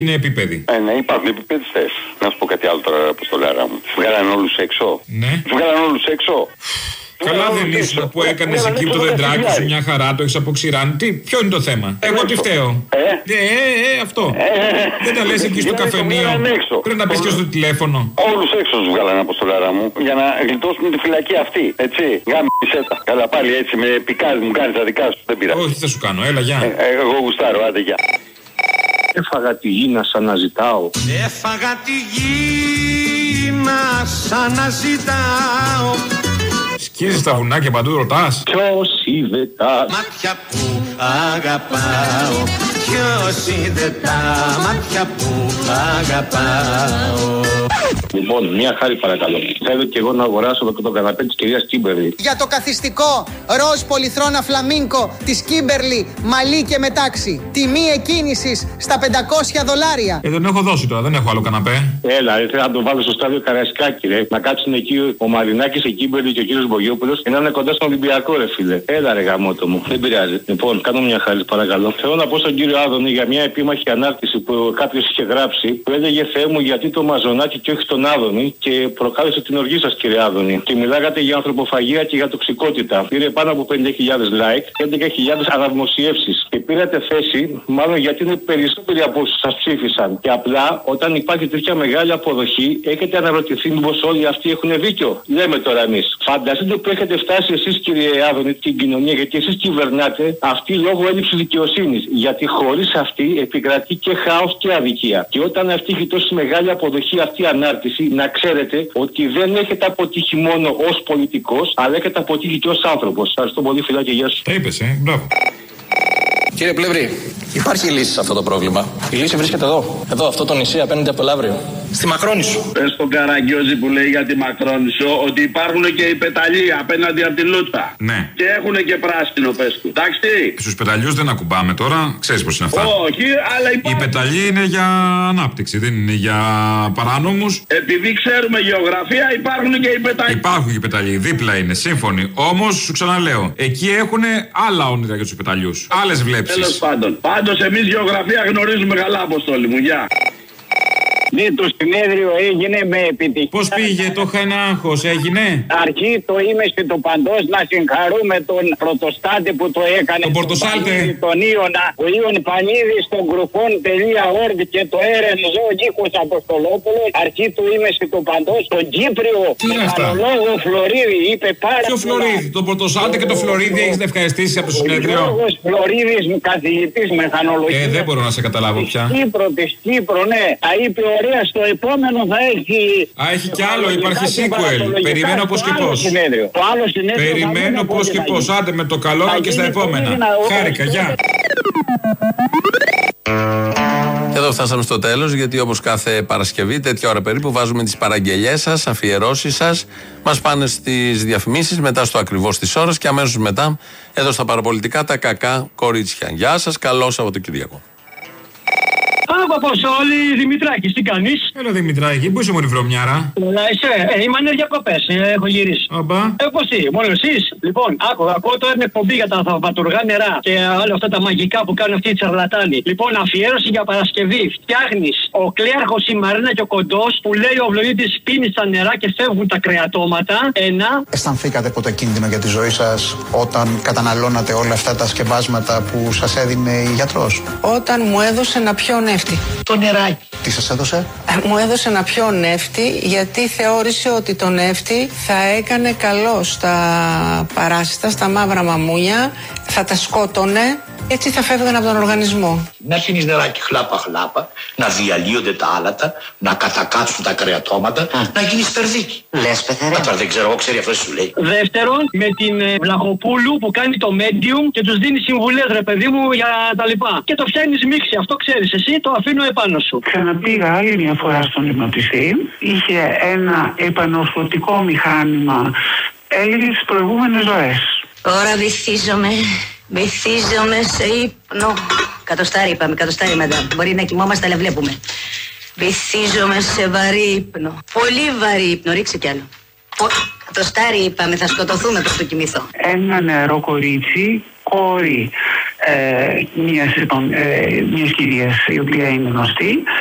Είναι επίπεδοι. Ναι, υπάρχουν επίπεδιστές. Να σου πω κάτι άλλο τώρα, Αποστολάρα μου. Βγάλαν όλους έξω. Ναι. Βγάλαν όλους έξω. Καλά δεν ήσουν που έκανες εκεί το δεντράκι σου μια χαρά, το έχεις αποξηράνει. Ποιο είναι το θέμα? Εγώ τι φταίω? Αυτό. Δεν τα λες εκεί στο καφενείο. Πρέπει να πεις και στο τηλέφωνο. Όλους έξω τους βγάλανε, Αποστολάρα μου, για να γλιτώσουν τη φυλακή αυτή. Έτσι. Γάμισε τα. Καλά πάλι έτσι με πικάρι μου κάνεις τα δικά σου. Δεν πειράζει. Όχι, θα σου κάνω. Έλα, γεια. Εγώ γουστάρω, άντε γεια. Έφαγα τη γη να σ' αναζητάω. Έφαγα τη γη να σ' αναζητάω. Σκίζεις τα βουνά και παντού ρωτάς. Ποιος είδε τα μάτια που αγαπάω. Ποιος είδε τα μάτια που αγαπάω. Λοιπόν, μια χάρη παρακαλώ. Θέλω και εγώ να αγοράσω το καναπέ της κυρίας Κίμπερλι. Για το καθιστικό ροζ πολυθρόνα φλαμίνκο της Κίμπερλι, μαλλί και μετάξι. Τιμή εκκίνησης στα $500. Τον έχω δώσει τώρα, δεν έχω άλλο καναπέ. Έλα, θέλω να το βάλω στο στάδιο Καραϊσκάκη, ρε. Να κάτσουν εκεί ο Μαρινάκης, η Κίμπερλι και ο κύριος Μπογιόπουλος και να είναι κοντά στον Ολυμπιακό, ρε φίλε. Έλα, ρε γαμότο μου. Δεν πειράζει. Λοιπόν, κάνω μια χάρη παρακαλώ. Θέλω να πω στον κύριο Άδωνη για μια επίμαχη ανάρτηση που κάποιος είχε γράψει που έλεγε Θεέ μου γιατί το Μαζονάκι και όχι τον Άδωνη και προκάλεσε την οργή σας, κύριε Άδωνη. Και μιλάγατε για ανθρωποφαγία και για τοξικότητα. Πήρε πάνω από 50.000 like και 11.000 αναδημοσιεύσεις. Και πήρατε θέση, μάλλον γιατί είναι περισσότεροι από όσους σας ψήφισαν. Και απλά όταν υπάρχει τέτοια μεγάλη αποδοχή, έχετε αναρωτηθεί μήπως όλοι αυτοί έχουν δίκιο. Λέμε τώρα εμείς. Φανταστείτε που έχετε φτάσει εσείς, κύριε Άδωνη, την κοινωνία, γιατί εσείς κυβερνάτε αυτή λόγω έλλειψης δικαιοσύνης. Γιατί χωρίς αυτή επικρατεί και χάος και αδικία. Και όταν αυτή έχει τόση μεγάλη αποδοχή, αυτή η ανάρτηση, να ξέρετε ότι δεν έχετε αποτύχει μόνο ως πολιτικός, αλλά έχετε αποτύχει και ως άνθρωπος. Ευχαριστώ πολύ, φιλάκια, γεια σου. Τα είπες, μπράβο. Κύριε Πλεύρη, υπάρχει λύση σε αυτό το πρόβλημα. Η λύση βρίσκεται εδώ. Εδώ, αυτό το νησί απέναντι από το Λαύριο. Στη Μακρόνισσο. Πες στον Καραγκιόζη που λέει για τη Μακρόνισσο ότι υπάρχουν και οι πεταλοί απέναντι από τη Λούτσα. Ναι. Και έχουν και πράσινο, πες του. Εντάξει. Στους πεταλιούς δεν ακουμπάμε τώρα, ξέρεις πώς είναι αυτά. Όχι, αλλά υπάρχουν. Οι πεταλοί είναι για ανάπτυξη, δεν είναι για παράνομους. Επειδή ξέρουμε γεωγραφία, υπάρχουν και οι πεταλοί. Υπάρχουν και οι πεταλοί, δίπλα είναι, σύμφωνοι. Όμως, σου ξαναλέω, εκεί έχουν άλλα όνειρα για τους πεταλιούς. Άλλες βλέψεις. Τέλος πάντων. Πάντως, εμείς γεωγραφία γνωρίζουμε καλά, Αποστόλη μου. Γεια. Ναι, το συνέδριο έγινε με επιτυχία. Πώς πήγε, το είχα ένα άγχος, έγινε. Αρχή το είμαι και το παντός να συγχαρούμε τον πρωτοστάτη που το έκανε. Τον Πορτοσάλτε. Τον Ιωνα. Ο Ιων Πανίδης στον Γκρουφών.org και το RNZO Νίκος Αποστολόπουλος. Αρχή του είμαι και το παντός. Τον Κύπριο μηχανολόγο Φλωρίδη είπε πάρα. Ποιο Φλωρίδη, τον Πορτοσάλτε και το Φλωρίδη έχεις να ευχαριστήσει από το συνέδριο. Ο Γιώργος Φλωρίδης, καθηγητής μηχανολογίας. Δεν μπορώ να σε καταλάβω πια. Της Κύπρο, ναι. Τα είπε ωραία, στο επόμενο θα έχει. Έχει κι άλλο, υπάρχει sequel. Περιμένω πώς και πώς. Το άλλο συνέδριο. Περιμένω πώς και πώς. Άντε με το καλό και στα επόμενα. Χάρηκα, γεια. Εδώ φτάσαμε στο τέλος, γιατί όπως κάθε Παρασκευή, τέτοια ώρα περίπου, βάζουμε τις παραγγελιές σας, αφιερώσεις σας. Μας πάνε στις διαφημίσεις, μετά στο ακριβώς της ώρας και αμέσως μετά εδώ στα παραπολιτικά τα κακά κορίτσια. Γεια σας, καλό Σαββατοκύριακο. Αποστόλη, Δημητράκης, τι κάνεις? Έλα Δημητράκη, πού είσαι μόνη βρωμιάρα? Είσαι, είμαι διακοπές, έχω γυρίσει. Πώς τι, μόνο εσείς? Λοιπόν, ακούω τώρα την εκπομπή για τα θαυματουργά νερά και όλα αυτά τα μαγικά που κάνουν αυτοί οι τσαρλατάνοι. Λοιπόν, αφιέρωση για Παρασκευή. Φτιάχνεις ο κλέαρχος, η Μαρίνα και ο Κοντός που λέει ο Βλοίδης πίνει στα νερά και φεύγουν τα κρεατώματα. Ένα. Αισθανθήκατε ποτέ κίνδυνο για τη ζωή σας όταν καταναλώνατε όλα αυτά τα σκευάσματα που σας έδινε η γιατρός? Όταν μου έδωσε να πιω νεύτη. Το νεράκι. Τι σας έδωσε? Μου έδωσε να πιω νεύτη γιατί θεώρησε ότι το νεύτη θα έκανε καλό στα παράσιτα, στα μαύρα μαμούνια, θα τα σκότωνε, έτσι θα φεύγαν από τον οργανισμό. Να πίνεις νεράκι χλάπα-χλάπα, να διαλύονται τα άλατα, να κατακάτσουν τα κρεατώματα, να γίνεις περδίκι. Λες πεθερέ. Τώρα δεν ξέρω, εγώ ξέρει αυτό σου λέει. Δεύτερον, με την Βλαχοπούλου που κάνει το medium και τους δίνει συμβουλές, ρε παιδί μου, για τα λοιπά. Και το φτιάχνεις μίξη, αυτό ξέρεις εσύ, το αφήνω επάνω σου. Ξαναπήγα άλλη μια φορά στον αιματιστή. Είχε ένα επανορθωτικό μηχάνημα. Έλεγε τις προηγούμενες ζωές. Τώρα βυθίζομαι σε ύπνο. Κατοστάρι είπαμε, κατοστάρι μετά. Μπορεί να κοιμόμαστε, αλλά βλέπουμε. Βυθίζομαι σε βαρύ ύπνο. Πολύ βαρύ ύπνο, ρίξε κι άλλο. Κατοστάρι είπαμε, θα σκοτωθούμε προς το κοιμηθώ. Ένα νεαρό κορίτσι, κόρη μιας κυρίας η οποία είναι γνωστή,